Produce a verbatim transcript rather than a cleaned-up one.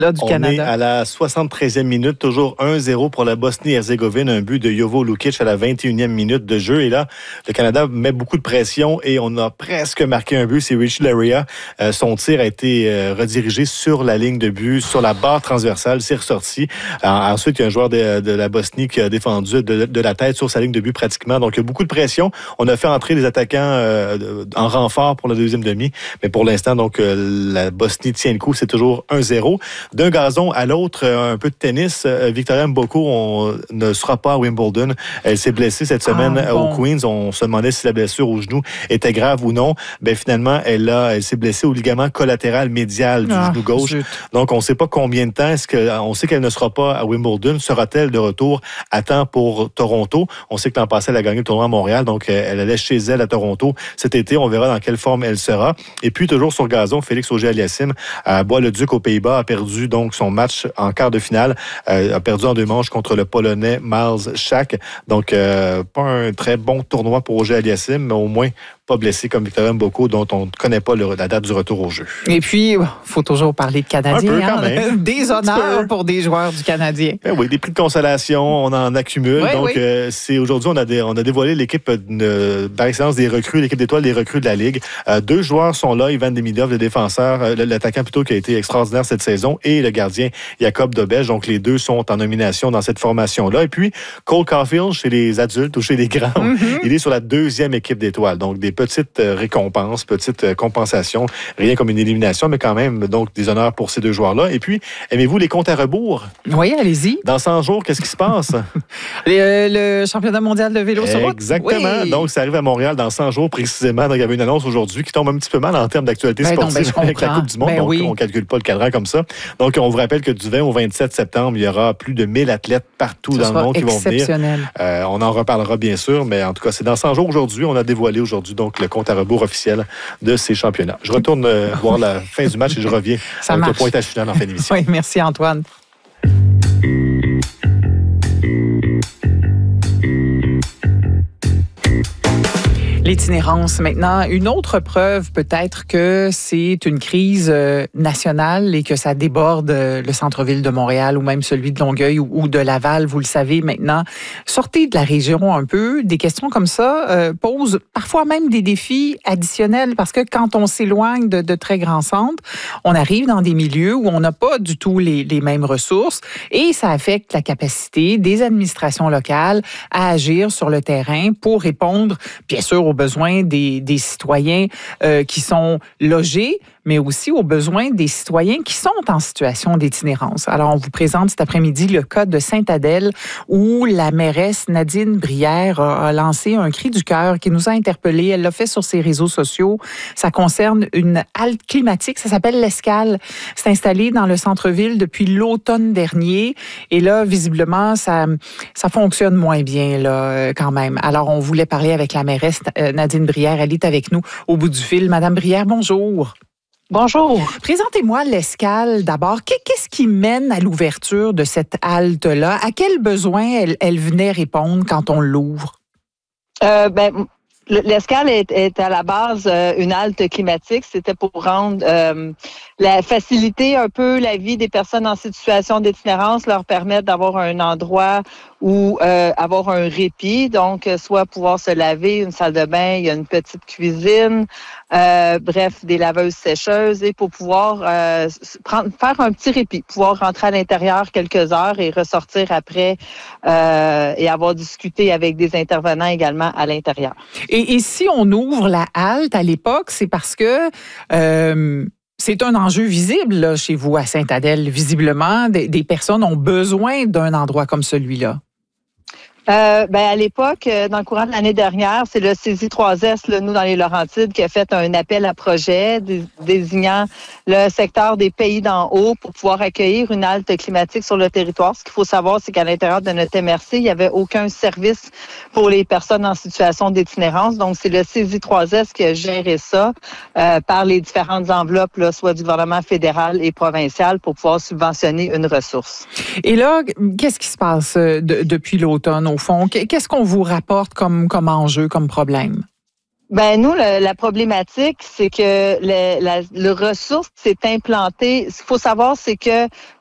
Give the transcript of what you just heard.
Là, du On Canada. est à la soixante-treizième minute, toujours un zéro pour la Bosnie-Herzégovine, un but de Jovo Lukic à la vingt et unième minute de jeu. Et là, le Canada met beaucoup de pression et on a presque marqué un but. C'est Richie Laryea. Euh, son tir a été euh, redirigé sur la ligne de but, sur la barre transversale, c'est ressorti. Euh, ensuite, il y a un joueur de, de la Bosnie qui a défendu de, de la tête sur sa ligne de but pratiquement. Donc, il y a beaucoup de pression. On a fait entrer les attaquants euh, en renfort pour la deuxième demi. Mais pour l'instant, donc, euh, la Bosnie tient le coup. C'est toujours un zéro. D'un gazon à l'autre, un peu de tennis. Victoria Mboko on ne sera pas à Wimbledon. Elle s'est blessée cette semaine ah, bon. au Queens. On se demandait si la blessure au genou était grave ou non. Ben finalement, elle a, elle s'est blessée au ligament collatéral médial du ah, genou gauche. Zut. Donc, on ne sait pas combien de temps. Est-ce que, on sait qu'elle ne sera pas à Wimbledon. Sera-t-elle de retour à temps pour Toronto? On sait que l'an passé, elle a gagné le tournoi à Montréal. Donc, elle allait chez elle à Toronto cet été. On verra dans quelle forme elle sera. Et puis, toujours sur gazon, Félix Auger-Aliassime à Bois-le-Duc aux Pays-Bas a perdu donc son match en quart de finale, euh, a perdu en deux manches contre le Polonais Miles Schack. Donc, euh, pas un très bon tournoi pour Auger-Aliassime, mais au moins pas blessé comme Victoria Mboko, dont on ne connaît pas le, la date du retour au jeu. Et puis, il faut toujours parler de Canadiens. Un peu, quand hein? même. Des honneurs pour des joueurs du Canadien. Ben oui, des prix de consolation, on en accumule. Oui, donc, oui. Euh, c'est aujourd'hui, on a, des, on a dévoilé l'équipe euh, par excellence des recrues, l'équipe d'étoiles des recrues de la Ligue. Euh, deux joueurs sont là, Ivan Demidov, le défenseur, euh, l'attaquant plutôt qui a été extraordinaire cette saison, et le gardien Jacob Dobej. Donc, les deux sont en nomination dans cette formation-là. Et puis, Cole Caulfield, chez les adultes ou chez les grands, mm-hmm. il est sur la deuxième équipe d'étoiles. Donc, des petites euh, récompenses, petites euh, compensations, rien comme une élimination, mais quand même, donc, des honneurs pour ces deux joueurs-là. Et puis, aimez-vous les comptes à rebours? Oui, allez-y. Dans cent jours, qu'est-ce qui se passe? le, le championnat mondial de vélo sur route? Exactement. Oui. Donc, ça arrive à Montréal dans cent jours précisément. Donc, il y avait une annonce aujourd'hui qui tombe un petit peu mal en termes d'actualité ben sportive non, ben avec la Coupe du Monde. Ben donc, oui. on ne calcule pas le cadran comme ça. Donc, on vous rappelle que du vingt au vingt-sept septembre, il y aura plus de mille athlètes partout Ce dans le monde qui vont venir. Euh, on en reparlera bien sûr, mais en tout cas, c'est dans cent jours aujourd'hui. On a dévoilé aujourd'hui donc le compte à rebours officiel de ces championnats. Je retourne euh, voir la fin du match et je reviens ça avec marche. le pointage final en fin d'émission. Oui, merci Antoine. L'itinérance, maintenant, une autre preuve peut-être que c'est une crise euh, nationale et que ça déborde euh, le centre-ville de Montréal ou même celui de Longueuil ou, ou de Laval, vous le savez maintenant. Sortez de la région un peu. Des questions comme ça euh, posent parfois même des défis additionnels parce que quand on s'éloigne de, de très grands centres, on arrive dans des milieux où on n'a pas du tout les, les mêmes ressources et ça affecte la capacité des administrations locales à agir sur le terrain pour répondre, bien sûr, aux besoins des, des citoyens euh, qui sont logés, mais aussi aux besoins des citoyens qui sont en situation d'itinérance. Alors, on vous présente cet après-midi le cas de Sainte-Adèle où la mairesse Nadine Brière a, a lancé un cri du cœur qui nous a interpellés. Elle l'a fait sur ses réseaux sociaux. Ça concerne une halte climatique, ça s'appelle l'Escale. C'est installé dans le centre-ville depuis l'automne dernier et là, visiblement, ça, ça fonctionne moins bien là, quand même. Alors, on voulait parler avec la mairesse Nadine Brière. Elle est avec nous au bout du fil. Madame Brière, bonjour. Bonjour. Présentez-moi l'Escale d'abord. Qu'est-ce qui mène à l'ouverture de cette halte-là? À quels besoins elle, elle venait répondre quand on l'ouvre? Euh, ben, l'Escale est, est à la base euh, une halte climatique. C'était pour rendre euh, la faciliter un peu la vie des personnes en situation d'itinérance, leur permettre d'avoir un endroit où euh, avoir un répit, donc soit pouvoir se laver, une salle de bain, il y a une petite cuisine, euh, bref, des laveuses sécheuses, et pour pouvoir euh, prendre, faire un petit répit, pouvoir rentrer à l'intérieur quelques heures et ressortir après euh, et avoir discuté avec des intervenants également à l'intérieur. Et, et si on ouvre la halte à l'époque, c'est parce que euh, c'est un enjeu visible là, chez vous à Sainte-Adèle. Visiblement, des, des personnes ont besoin d'un endroit comme celui-là. Euh, ben à l'époque, dans le courant de l'année dernière, c'est le C I S I trois S, là, nous, dans les Laurentides, qui a fait un appel à projet dé- désignant le secteur des pays d'en haut pour pouvoir accueillir une halte climatique sur le territoire. Ce qu'il faut savoir, c'est qu'à l'intérieur de notre M R C, il n'y avait aucun service pour les personnes en situation d'itinérance. Donc, c'est le C I S I trois S qui a géré ça euh, par les différentes enveloppes, là, soit du gouvernement fédéral et provincial, pour pouvoir subventionner une ressource. Et là, qu'est-ce qui se passe de, depuis l'automne, au fond? Qu'est-ce qu'on vous rapporte comme, comme enjeu, comme problème? Ben nous, le, la problématique, c'est que le, la, le ressource s'est implanté. Ce qu'il faut savoir, c'est que